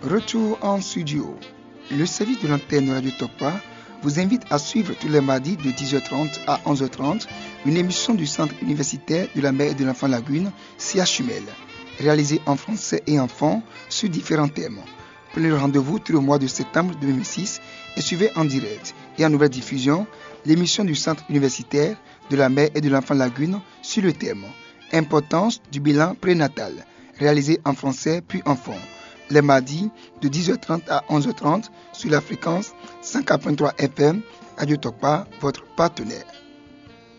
Retour en studio. Le service de l'antenne Radio Tokpa vous invite à suivre tous les mardis de 10h30 à 11h30 une émission du Centre universitaire de la mère et de l'enfant Lagune, CHUMEL, réalisée en français et en fond sur différents thèmes. Prenez le rendez-vous tout le mois de septembre 2006 et suivez en direct et en nouvelle diffusion l'émission du Centre universitaire de la mère et de l'enfant Lagune sur le thème Importance du bilan prénatal, réalisé en français puis en fond, les mardis de 10h30 à 11h30 sur la fréquence 104.3 FM, Radio Tokpa, votre partenaire.